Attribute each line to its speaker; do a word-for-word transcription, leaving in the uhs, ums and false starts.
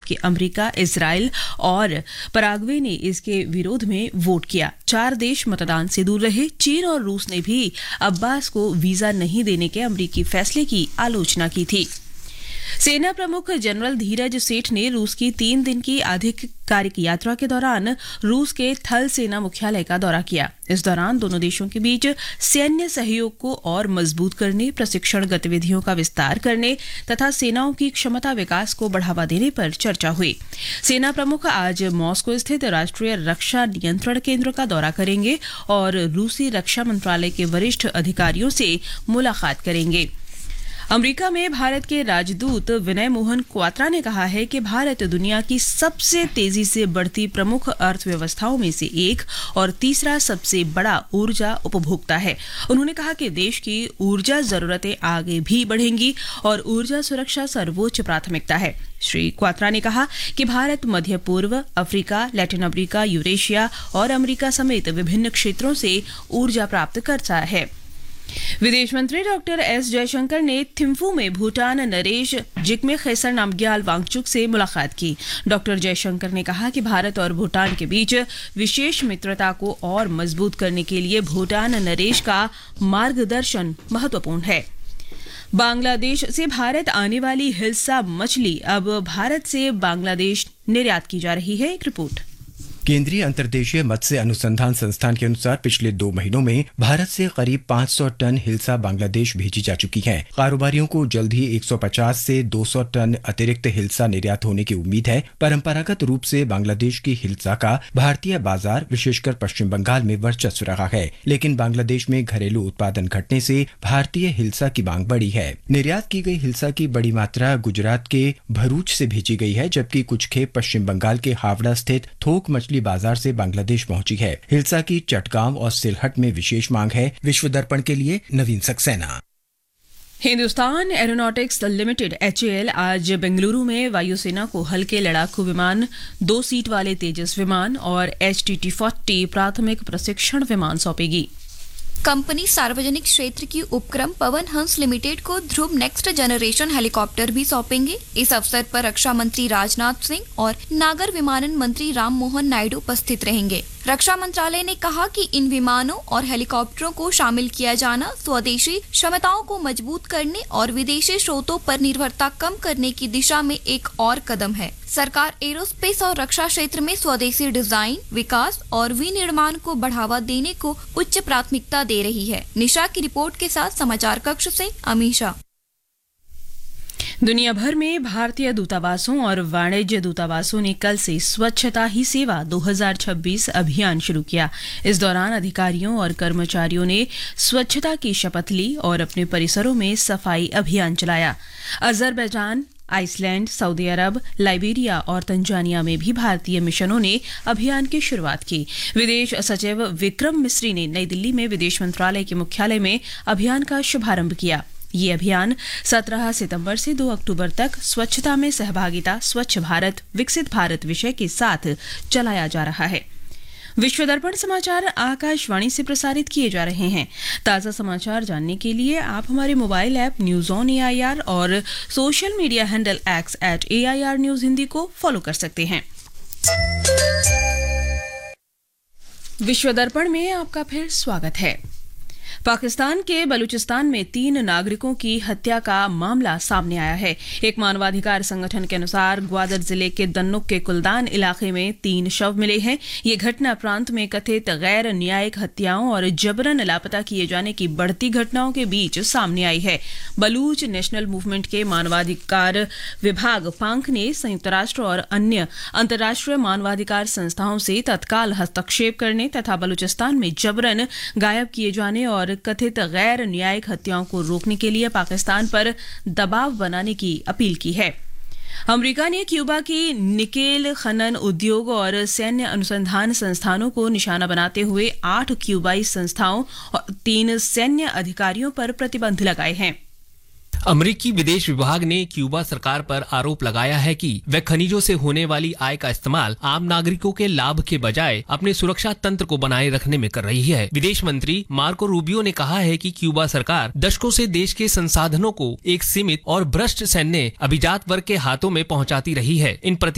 Speaker 1: जबकि America, Israel और Paraguay ने इसके विरोध में वोट किया। चार देश मतदान से दूर रहे। चीन और रूस ने भी अब्बास को वीजा नहीं देने के अमेरिकी फैसले की आलोचना की थी। सेना प्रमुख जनरल धीरज सेठ ने रूस की तीन दिन की आधिकारिक यात्रा के दौरान रूस के थल सेना मुख्यालय का दौरा किया। इस दौरान दोनों देशों के बीच सैन्य सहयोग को और मजबूत करने, प्रशिक्षण गतिविधियों का विस्तार करने तथा सेनाओं की क्षमता विकास को बढ़ावा देने पर चर्चा हुई। सेना प्रमुख आज मॉस्को स्थित राष्ट्रीय रक्षा नियंत्रण केंद्र का दौरा करेंगे और रूसी रक्षा मंत्रालय के वरिष्ठ अधिकारियों से मुलाकात करेंगे। अमेरिका में भारत के राजदूत विनय मोहन क्वात्रा ने कहा है कि भारत दुनिया की सबसे तेजी से बढ़ती प्रमुख अर्थव्यवस्थाओं में से एक और तीसरा सबसे बड़ा ऊर्जा उपभोक्ता है। उन्होंने कहा कि देश की ऊर्जा जरूरतें आगे भी बढ़ेंगी और ऊर्जा सुरक्षा सर्वोच्च प्राथमिकता है। श्री क्वात्रा ने कहा कि भारत मध्य पूर्व, अफ्रीका, लैटिन अमेरिका, यूरेशिया और अमेरिका समेत विभिन्न क्षेत्रों से ऊर्जा प्राप्त करता है। विदेश मंत्री डॉक्टर एस जयशंकर ने थिम्फू में भूटान नरेश जिग्मे खेसर नामग्याल वांगचुक से मुलाकात की। डॉक्टर जयशंकर ने कहा कि भारत और भूटान के बीच विशेष मित्रता को और मजबूत करने के लिए भूटान नरेश का मार्गदर्शन महत्वपूर्ण है। बांग्लादेश से भारत आने वाली हिल्सा मछली अब भारत से बांग्लादेश निर्यात की जा रही है। एक रिपोर्ट।
Speaker 2: केंद्रीय अंतर्देशीय मत्स्य अनुसंधान संस्थान के अनुसार पिछले दो महीनों में भारत से करीब पाँच सौ टन हिल्सा बांग्लादेश भेजी जा चुकी है। कारोबारियों को जल्द ही एक सौ पचास से दो सौ टन अतिरिक्त हिल्सा निर्यात होने की उम्मीद है। परंपरागत रूप से बांग्लादेश की हिल्सा का भारतीय बाजार विशेषकर पश्चिम बंगाल में वर्चस्व रहा है, लेकिन बांग्लादेश में घरेलू उत्पादन घटने से भारतीय हिल्सा की मांग बढ़ी है। निर्यात की गई हिल्सा की बड़ी मात्रा गुजरात के भरूच से भेजी गई है, जबकि कुछ खेप पश्चिम बंगाल के हावड़ा स्थित थोक मछली बाजार से बांग्लादेश पहुंची है। हिल्सा की चटगांव और सिलहट में विशेष मांग है। विश्व दर्पण के लिए नवीन Saxena.
Speaker 1: Hindustan aeronautics limited H A L आज बेंगलुरु में वायुसेना को हल्के लड़ाकू विमान, दो सीट वाले तेजस विमान और एच टी टी फोर्टी प्राथमिक प्रशिक्षण विमान सौंपेगी।
Speaker 3: कंपनी सार्वजनिक क्षेत्र की उपक्रम पवन हंस लिमिटेड को ध्रुव नेक्स्ट जनरेशन हेलीकॉप्टर भी सौंपेंगे। इस अवसर पर रक्षा मंत्री राजनाथ सिंह और नागर विमानन मंत्री राम मोहन नायडू उपस्थित रहेंगे। रक्षा मंत्रालय ने कहा कि इन विमानों और हेलीकॉप्टरों को शामिल किया जाना स्वदेशी क्षमताओं को मजबूत करने और विदेशी स्रोतों पर निर्भरता कम करने की दिशा में एक और कदम है। सरकार एरोस्पेस और रक्षा क्षेत्र में स्वदेशी डिजाइन, विकास और विनिर्माण को बढ़ावा देने को उच्च प्राथमिकता दे रही है। निशा की रिपोर्ट के साथ समाचार कक्ष से अमीशा।
Speaker 1: दुनिया भर में भारतीय दूतावासों और वाणिज्य दूतावासों ने कल से स्वच्छता ही सेवा दो हज़ार छब्बीस अभियान शुरू किया। इस दौरान अधिकारियों और कर्मचारियों ने स्वच्छता की शपथ ली और अपने परिसरों में सफाई अभियान चलाया। अजरबैजान, आइसलैंड, सऊदी अरब, लाइबेरिया और तंजानिया में भी भारतीय मिशनों ने अभियान की शुरुआत की। विदेश सचिव विक्रम मिस्री ने नई दिल्ली में विदेश मंत्रालय के मुख्यालय में अभियान का शुभारंभ किया। ये अभियान सत्रह सितंबर से दो अक्टूबर तक स्वच्छता में सहभागिता, स्वच्छ भारत, विकसित भारत विषय के साथ चलाया जा रहा है। विश्व दर्पण समाचार आकाशवाणी से प्रसारित किए जा रहे हैं। ताज़ा समाचार जानने के लिए आप हमारे mobile app news on A I R और social media handle x eight A I R news Hindi को फॉलो कर सकते हैं। विश्व दर्पण में आपका फिर स्वागत है। पाकिस्तान के बलूचिस्तान में तीन नागरिकों की हत्या का मामला सामने आया है। एक मानवाधिकार संगठन के अनुसार ग्वादर जिले के दन्नुक के कुलदान इलाके में तीन शव मिले हैं। ये घटना प्रांत में कथित गैर न्यायिक हत्याओं और जबरन लापता किए जाने की बढ़ती घटनाओं के बीच सामने आई है। बलूच नेशनल मूवमेंट के मानवाधिकार विभाग पांक ने संयुक्त राष्ट्र और अन्य अंतर्राष्ट्रीय मानवाधिकार संस्थाओं से तत्काल हस्तक्षेप करने तथा बलूचिस्तान में जबरन गायब किए जाने और कथित गैर न्यायिक हत्याओं को रोकने के लिए पाकिस्तान पर दबाव बनाने की अपील की है। अमेरिका ने क्यूबा की निकेल खनन उद्योग और सैन्य अनुसंधान संस्थानों को निशाना बनाते हुए आठ क्यूबाई संस्थाओं और तीन सैन्य अधिकारियों पर प्रतिबंध लगाए हैं।
Speaker 4: अमेरिकी विदेश विभाग ने क्यूबा सरकार पर आरोप लगाया है कि वह खनिजों से होने वाली आय का इस्तेमाल आम नागरिकों के लाभ के बजाय अपने सुरक्षा तंत्र को बनाए रखने में कर रही है। विदेश मंत्री मार्को रूबियो ने कहा है कि क्यूबा सरकार दशकों से देश के संसाधनों को एक सीमित और भ्रष्ट सैन्य अभिजात वर्ग के हाथों में पहुंचाती रही है। इन